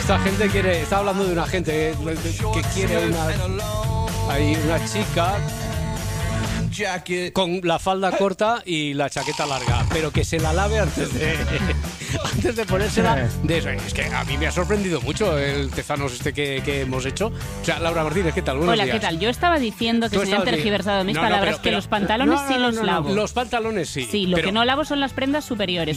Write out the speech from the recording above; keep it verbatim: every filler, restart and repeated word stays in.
esta gente quiere... Está hablando de una gente que quiere una... Hay una chica con la falda corta y la chaqueta larga, pero que se la lave antes de antes de ponérsela. De eso. Es que a mí me ha sorprendido mucho el tezanos este que, que hemos hecho. O sea, Laura Martínez, ¿qué tal? Buenos Hola, días. ¿qué tal? Yo estaba diciendo que Tú se me han estabas tergiversado mis No, no, palabras, pero- que pero- los pantalones no, sí no, los no, no, lavo. Los pantalones sí. Sí, lo pero- que no lavo son las prendas superiores.